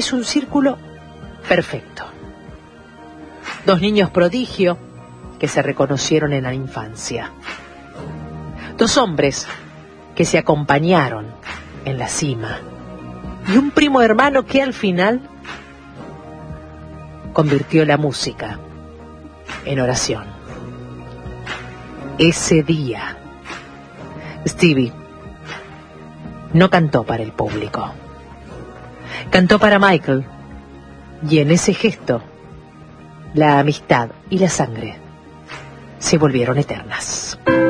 Es un círculo perfecto. Dos niños prodigio que se reconocieron en la infancia. Dos hombres que se acompañaron en la cima. Y un primo hermano que al final convirtió la música en oración. Ese día, Stevie no cantó para el público. Cantó para Michael. Y en ese gesto, la amistad y la sangre se volvieron eternas.